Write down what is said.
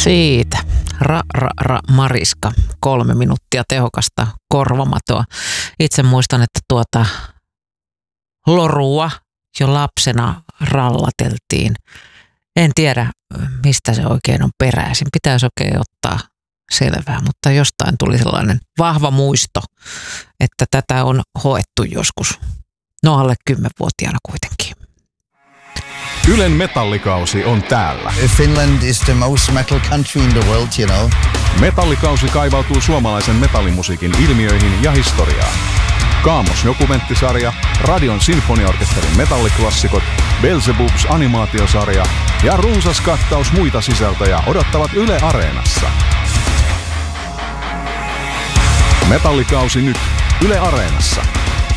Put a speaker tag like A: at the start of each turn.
A: Siitä. Mariska. 3 minuuttia tehokasta korvamatoa. Itse muistan, että lorua jo lapsena rallateltiin. En tiedä, mistä se oikein on peräisin. Pitäisi oikein ottaa selvää, mutta jostain tuli sellainen vahva muisto, että tätä on hoettu joskus. No alle 10-vuotiaana kuitenkin.
B: Ylen metallikausi on täällä.
C: Finland is the most metal country in the world, you know.
B: Metallikausi kaivautuu suomalaisen metallimusiikin ilmiöihin ja historiaan. Kaamos-dokumenttisarja, Radion sinfoniaorkesterin metalliklassikot, Beelzebubs animaatiosarja ja runsas kattaus muita sisältöjä odottavat Yle Areenassa. Metallikausi nyt Yle Areenassa.